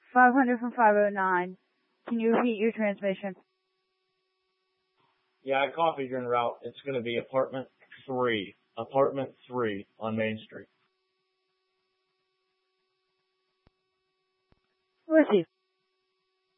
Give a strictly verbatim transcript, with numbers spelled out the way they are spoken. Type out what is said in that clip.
five hundred from five oh nine. Can you repeat your transmission? Yeah, I copied your route. It's going to be apartment three. Apartment three on Main Street. With you.